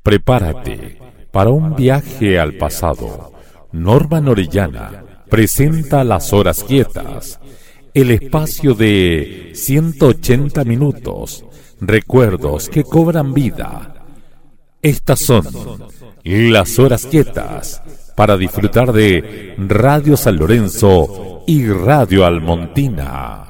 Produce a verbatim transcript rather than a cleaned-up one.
Prepárate para un viaje al pasado. Norman Orellana presenta Las Horas Quietas, el espacio de ciento ochenta minutos, recuerdos que cobran vida. Estas son Las Horas Quietas, para disfrutar de Radio San Lorenzo y Radio Almontina.